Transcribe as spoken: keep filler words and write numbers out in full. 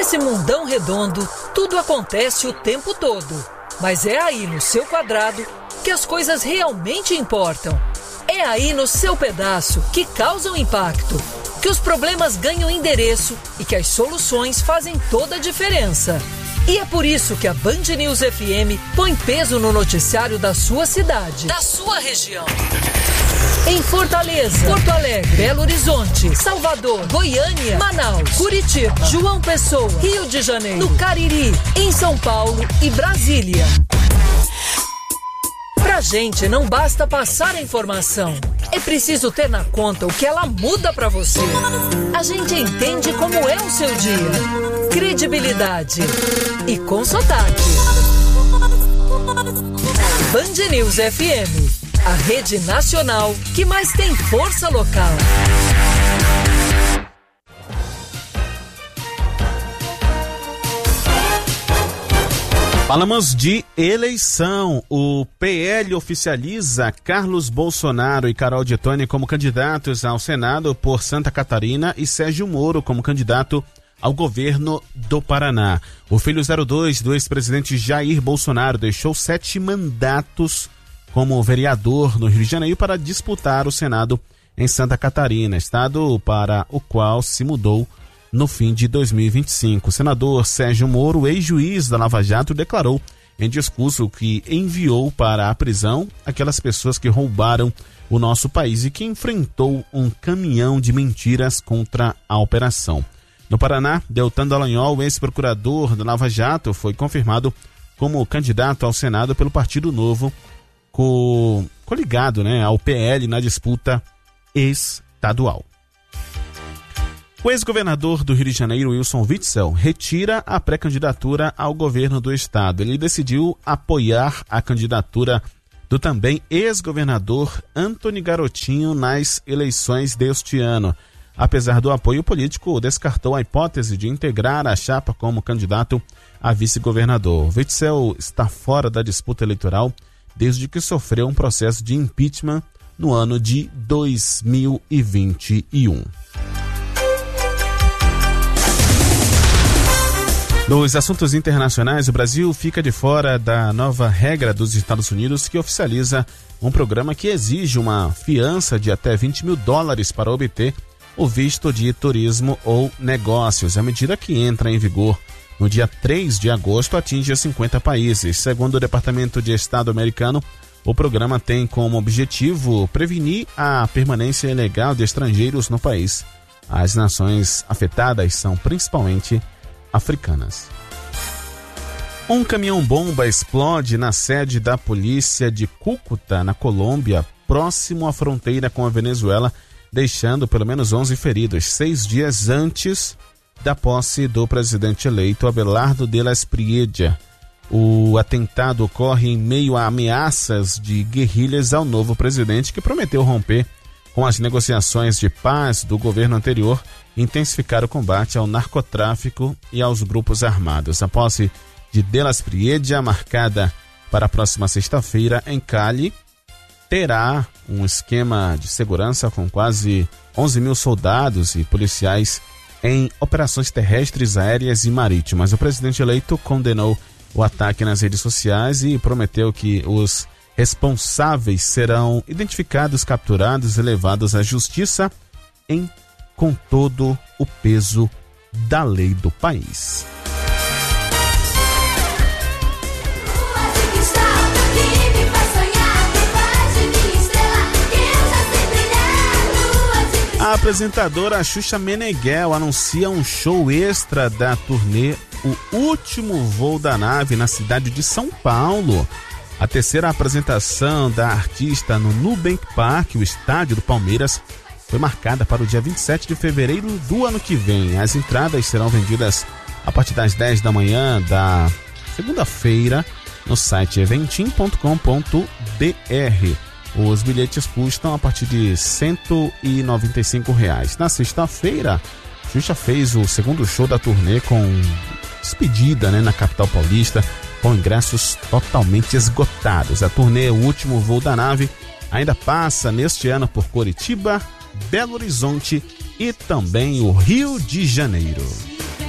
Nesse mundão redondo, tudo acontece o tempo todo. Mas é aí no seu quadrado que as coisas realmente importam. É aí no seu pedaço que causam impacto, que os problemas ganham endereço e que as soluções fazem toda a diferença. E é por isso que a Band News F M põe peso no noticiário da sua cidade, da sua região. Em Fortaleza, Porto Alegre, Belo Horizonte, Salvador, Goiânia, Manaus, Curitiba, João Pessoa, Rio de Janeiro, no Cariri, em São Paulo e Brasília. Pra gente não basta passar a informação, é preciso ter na conta o que ela muda pra você. A gente entende como é o seu dia, credibilidade e com sotaque. Band News F M, a rede nacional que mais tem força local. Falamos de eleição. O P L oficializa Carlos Bolsonaro e Carol Detoni como candidatos ao Senado por Santa Catarina e Sérgio Moro como candidato ao governo do Paraná. O filho zero dois do ex-presidente Jair Bolsonaro deixou sete mandatos como vereador no Rio de Janeiro para disputar o Senado em Santa Catarina, estado para o qual se mudou no fim de dois mil e vinte e cinco. O senador Sérgio Moro, ex-juiz da Lava Jato, declarou em discurso que enviou para a prisão aquelas pessoas que roubaram o nosso país e que enfrentou um caminhão de mentiras contra a operação. No Paraná, Deltan Dallagnol, ex-procurador da Lava Jato, foi confirmado como candidato ao Senado pelo Partido Novo, co- coligado né, ao P L na disputa estadual. O ex-governador do Rio de Janeiro, Wilson Witzel, retira a pré-candidatura ao governo do estado. Ele decidiu apoiar a candidatura do também ex-governador Antony Garotinho nas eleições deste ano. Apesar do apoio político, descartou a hipótese de integrar a chapa como candidato a vice-governador. Witzel está fora da disputa eleitoral desde que sofreu um processo de impeachment no ano de dois mil e vinte e um. Nos assuntos internacionais, o Brasil fica de fora da nova regra dos Estados Unidos que oficializa um programa que exige uma fiança de até vinte mil dólares para obter o visto de turismo ou negócios. A medida, que entra em vigor no dia três de agosto, atinge cinquenta países. Segundo o Departamento de Estado americano, o programa tem como objetivo prevenir a permanência ilegal de estrangeiros no país. As nações afetadas são principalmente africanas. Um caminhão-bomba explode na sede da polícia de Cúcuta, na Colômbia, próximo à fronteira com a Venezuela, deixando pelo menos onze feridos, seis dias antes da posse do presidente eleito Abelardo de la Espriella. O atentado ocorre em meio a ameaças de guerrilhas ao novo presidente, que prometeu romper com as negociações de paz do governo anterior e intensificar o combate ao narcotráfico e aos grupos armados. A posse de De la Espriella, marcada para a próxima sexta-feira em Cali, terá um esquema de segurança com quase onze mil soldados e policiais em operações terrestres, aéreas e marítimas. O presidente eleito condenou o ataque nas redes sociais e prometeu que os responsáveis serão identificados, capturados e levados à justiça em, com todo o peso da lei do país. A apresentadora Xuxa Meneghel anuncia um show extra da turnê O Último Voo da Nave na cidade de São Paulo. A terceira apresentação da artista no Nubank Park, o estádio do Palmeiras, foi marcada para o dia vinte e sete de fevereiro do ano que vem. As entradas serão vendidas a partir das dez da manhã da segunda-feira no site eventim ponto com ponto b r. Os bilhetes custam a partir de cento e noventa e cinco reais. Na sexta-feira, Xuxa fez o segundo show da turnê com despedida, né, na capital paulista, com ingressos totalmente esgotados. A turnê O Último Voo da Nave ainda passa neste ano por Curitiba, Belo Horizonte e também o Rio de Janeiro.